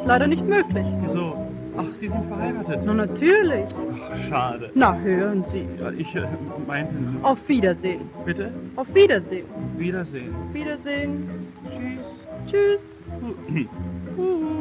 leider nicht möglich. Wieso? Ach, Sie sind verheiratet. Na, natürlich. Ach, schade. Na, hören Sie. Ja, ich meinte... Auf Wiedersehen. Bitte? Auf Wiedersehen. Wiedersehen. Wiedersehen. Tschüss. Tschüss.